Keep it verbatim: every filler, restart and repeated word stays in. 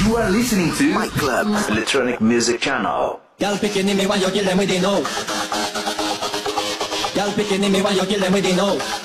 You are listening to My Club Electronic Music Channel. Y'all picking me while you kill them with the no. Y'all picking me while you kill them with the no.